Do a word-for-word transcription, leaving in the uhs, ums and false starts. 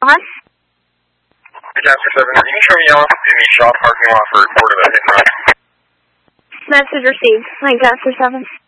On? Lancaster seven, can you show me off in the shop parking lot for report of a hit and run? Message received. Lancaster seven.